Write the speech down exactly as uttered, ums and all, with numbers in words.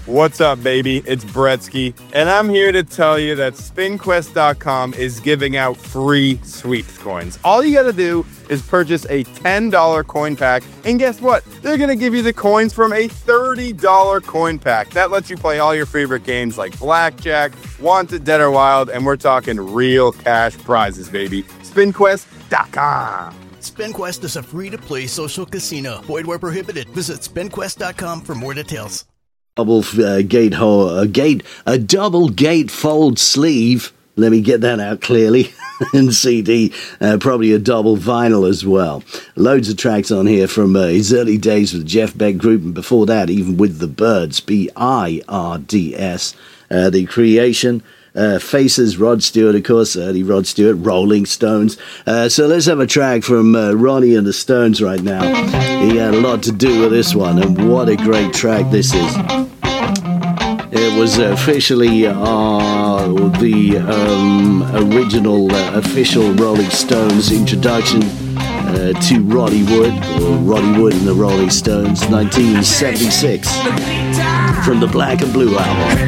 What's up, baby? It's Bretsky, and I'm here to tell you that spin quest dot com is giving out free sweeps coins. All you gotta do is purchase a ten dollar coin pack, and guess what? They're gonna give you the coins from a thirty dollar coin pack. That lets you play all your favorite games like Blackjack, Wanted, Dead or Wild, and we're talking real cash prizes, baby. spin quest dot com. SpinQuest is a free-to-play social casino. Void where prohibited. Visit spin quest dot com for more details. Double uh, gate hole, a gate, a double gate fold sleeve. Let me get that out clearly. And C D, uh, probably a double vinyl as well. Loads of tracks on here from uh, his early days with Jeff Beck Group, and before that, even with the Byrds, B I R D S. Uh, the Creation. Uh, Faces, Rod Stewart, of course, early Rod Stewart, Rolling Stones. Uh, so let's have a track from uh, Ronnie and the Stones right now. He had a lot to do with this one, and what a great track this is. It was officially uh, the um, original uh, official Rolling Stones introduction uh, to Roddy Wood, or Roddy Wood and the Rolling Stones, nineteen seventy-six, from the Black and Blue album.